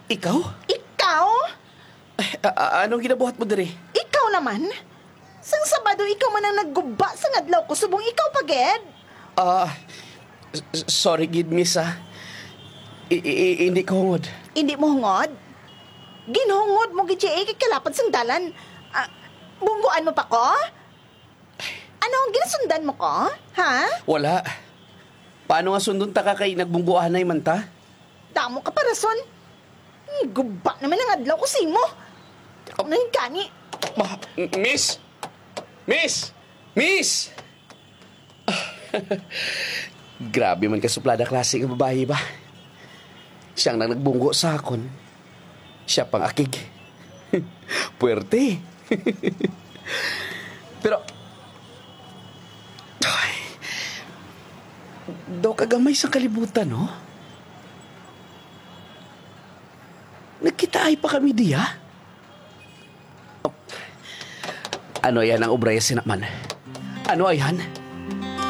Ikaw? Ikaw? Anong ginabuhat mo diri? Ikaw naman? Sang Sabado ikaw man ang nagguba sa ngadlaw ko subong ikaw paged. Sorry gid, miss, ah. Hindi ko hungod. Hindi mo hungod? Ginhungod mo gid kay kalapad sang dalan. Bungguan mo pa ko? Ano ang ginasundan mo ko? Ha? Wala. Paano nga sundon ta ka kay nagbungguanay man ta? Damo ka pa rason. Guba naman ang adlaw ko simo. Ako nang gani. Miss! Miss! Miss! Grabe man kasuplada klase ng babae ba? Siyang nang nagbunggo sa akon. Siya pang akig. Puwerte. Pero... Ay, daw kagamay sa kalibutan, no? Nagkitaay pa kami diya? Ano yan ang obraya sinakman? Ano ayan?